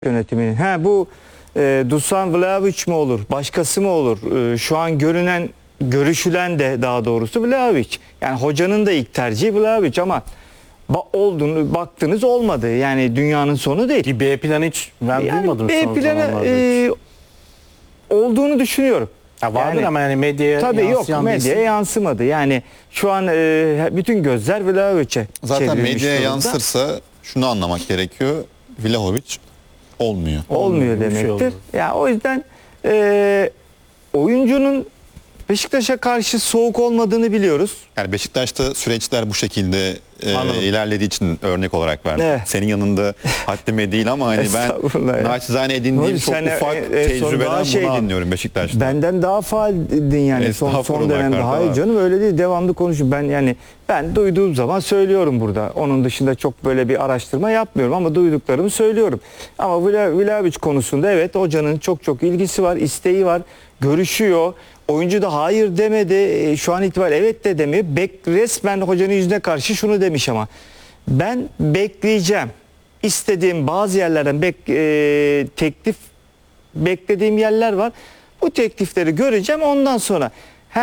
yönetiminin. Bu Dusan Vlahovic mi olur? Başkası mı olur? Şu an görüşülen de daha doğrusu Vlahovic. Yani hocanın da ilk tercihi Vlahovic ama olduğunu baktınız olmadı. Yani dünyanın sonu değil. Bir B planı hiç ben duymadım. B planı olduğunu düşünüyorum. Ya vardır ama yani medyaya tabii yansıyan yok, medyaya yansımadı. Yani şu an bütün gözler Vlahovic'e zaten medyaya durumda. yansırsa şunu anlamak gerekiyor. Vlahovic olmuyor. Olmuyor demektir. Ya o yüzden oyuncunun Beşiktaş'a karşı soğuk olmadığını biliyoruz. Yani Beşiktaş'ta süreçler bu şekilde ilerlediği için örnek olarak verdim. Evet. Senin yanında haddime değil ama hani ben naçizane edindiğim çok ufak tecrübeden bunu anlıyorum Beşiktaş'ta. Benden daha faaldin yani son dönemde. Hayır canım, öyle değil, devamlı konuşuyorum. Ben duyduğum zaman söylüyorum burada. Onun dışında çok böyle bir araştırma yapmıyorum ama duyduklarımı söylüyorum. Ama Vlahovic konusunda evet, hocanın çok ilgisi var, isteği var, görüşüyor. Oyuncu da hayır demedi. Şu an itibariyle evet de demiyor. Resmen hocanın yüzüne karşı şunu demiş ama ben bekleyeceğim. İstediğim bazı yerlerden teklif beklediğim yerler var. Bu teklifleri göreceğim. Ondan sonra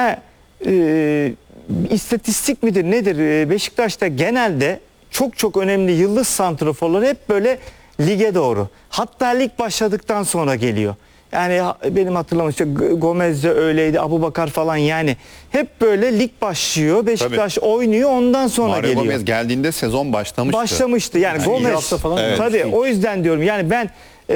istatistik midir nedir? Beşiktaş'ta genelde çok önemli yıldız santraforlar hep böyle lige doğru. Hatta lig başladıktan sonra geliyor. Yani benim hatırlamışım, Gomez de öyleydi, Abubakar falan, yani hep böyle lig başlıyor, Beşiktaş oynuyor, ondan sonra Mario geliyor. Gomez geldiğinde sezon başlamıştı. Yani Gomez falan tabii o yüzden diyorum yani ben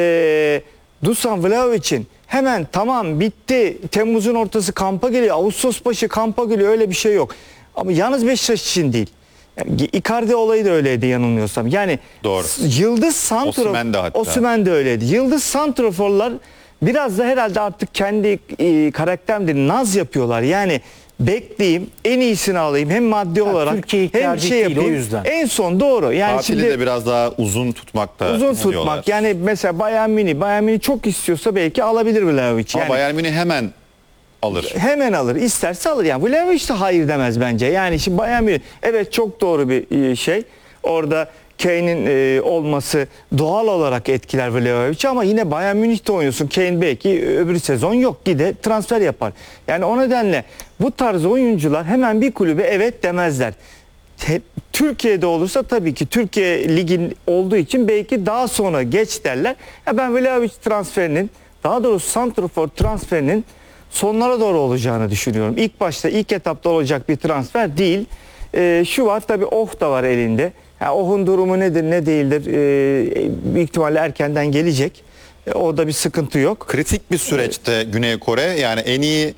Dusan Vlahovic'in hemen tamam bitti, Temmuz'un ortası kampa geliyor, Ağustos başı kampa geliyor, öyle bir şey yok. Ama yalnız Beşiktaş için değil. Yani Icardi olayı da öyleydi yanılmıyorsam. Yani doğru. Yıldız santrafor, Osimhen de öyleydi. Yıldız santraforlar biraz da herhalde artık kendi karakterimdir, naz yapıyorlar. Yani bekleyeyim, en iyisini alayım, hem maddi olarak Türkiye hem şey yapayım. O yüzden. En son doğru. Yani tatili şimdi de biraz daha uzun tutmakta. uzun tutmak. Yani mesela Bayern Münih çok istiyorsa belki alabilir Vlahovic. Ama Yani Bayern Münih hemen alır. hemen alır. İsterse alır. Yani Vlahovic de hayır demez bence. Yani şimdi Bayern Münih evet, çok doğru bir şey. Orada Kane'in olması doğal olarak etkiler Vlahovic'i ama yine Bayern Münih'te oynuyorsun. Kane belki öbür sezon yok, gide transfer yapar. Yani o nedenle bu tarz oyuncular hemen bir kulübe evet demezler. Türkiye'de olursa tabii ki Türkiye Ligi'nin olduğu için belki daha sonra geç derler. Ben Vlahovic transferinin, daha doğrusu santrafor transferinin sonlara doğru olacağını düşünüyorum. İlk başta, ilk etapta olacak bir transfer değil. Şu var tabii, da var elinde. Oh'un durumu nedir ne değildir, büyük ihtimalle erkenden gelecek. O da bir sıkıntı yok. Kritik bir süreçte Güney Kore, yani en iyi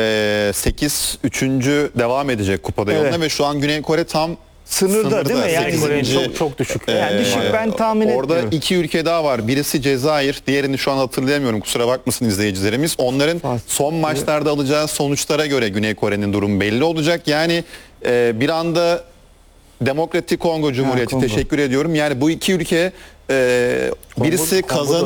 8 3. devam edecek kupada yoluna ve şu an Güney Kore tam sınırda değil mi? Yani çok düşük. Yani düşük, ben tahmin etmiyorum. Orada 2 ülke daha var. Birisi Cezayir, diğerini şu an hatırlayamıyorum. Kusura bakmasın izleyicilerimiz. Onların son maçlarda alacağı sonuçlara göre Güney Kore'nin durumu belli olacak. Yani bir anda Demokratik Kongo Cumhuriyeti, teşekkür ediyorum. Yani bu iki ülke birisi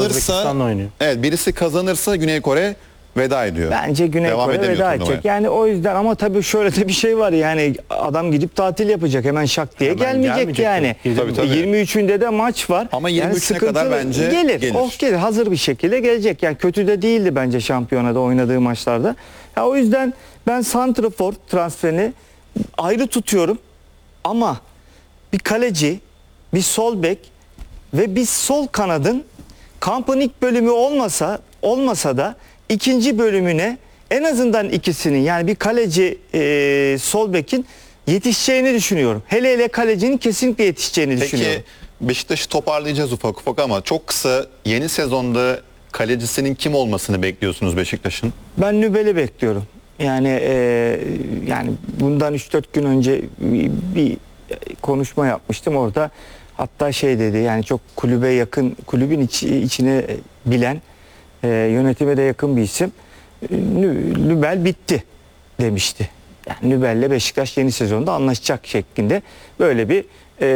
kazanırsa Güney Kore veda ediyor. Bence Güney Kore veda edecek. Yani o yüzden, ama tabii şöyle de bir şey var, yani adam gidip tatil yapacak, hemen şak diye gelmeyecek yani. Tabii. 23'ünde de maç var. Ama 23'üne kadar bence gelir. Hazır bir şekilde gelecek. Yani kötü de değildi bence şampiyonada oynadığı maçlarda. O yüzden ben santrafor transferini ayrı tutuyorum. Ama bir kaleci, bir sol bek ve bir sol kanadın kampın ilk bölümü olmasa da ikinci bölümüne en azından ikisinin, yani bir kaleci, sol bekin yetişeceğini düşünüyorum. Hele kalecinin kesinlikle yetişeceğini düşünüyorum. Peki Beşiktaş'ı toparlayacağız ufak ama çok kısa, yeni sezonda kalecisinin kim olmasını bekliyorsunuz Beşiktaş'ın? Ben Nübel'i bekliyorum. Yani bundan 3-4 gün önce bir konuşma yapmıştım orada. Hatta şey dedi, yani çok kulübe yakın, kulübün içine bilen, yönetime de yakın bir isim. Nübel bitti demişti. Yani Nübel'le Beşiktaş yeni sezonda anlaşacak şeklinde böyle bir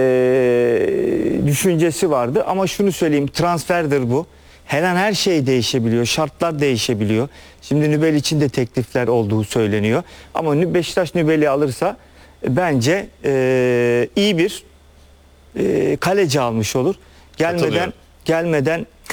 düşüncesi vardı. Ama şunu söyleyeyim, transferdir bu. Her şey değişebiliyor, şartlar değişebiliyor. Şimdi Nübel için de teklifler olduğu söyleniyor. Ama Beşiktaş Nübel'i alırsa bence iyi bir kaleci almış olur. Gelmeden